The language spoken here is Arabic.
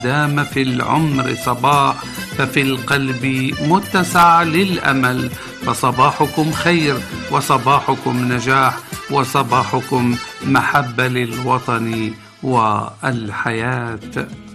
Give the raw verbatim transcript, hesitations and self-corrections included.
دام في العمر صباح ففي القلب متسع للأمل، فصباحكم خير وصباحكم نجاح وصباحكم محبة للوطن والحياة.